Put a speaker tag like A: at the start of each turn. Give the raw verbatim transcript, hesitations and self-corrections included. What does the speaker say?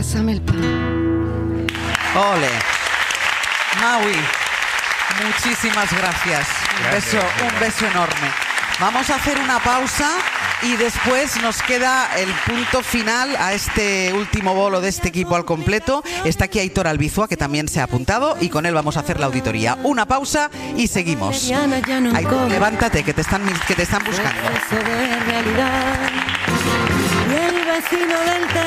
A: pásame el pan.
B: Ole. Maui, muchísimas gracias. Un beso, un beso enorme. Vamos a hacer una pausa y después nos queda el punto final a este último bolo de este equipo al completo. Está aquí Aitor Albizua, que también se ha apuntado, y con él vamos a hacer la auditoría. Una pausa y seguimos. Aitor, levántate, que te están, que te están buscando.